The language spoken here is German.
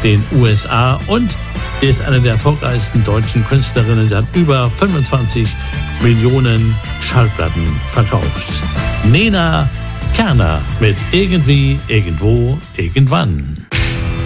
den USA und ist eine der erfolgreichsten deutschen Künstlerinnen. Sie hat über 25 Millionen Schallplatten verkauft. Nena Kerner mit Irgendwie, Irgendwo, Irgendwann.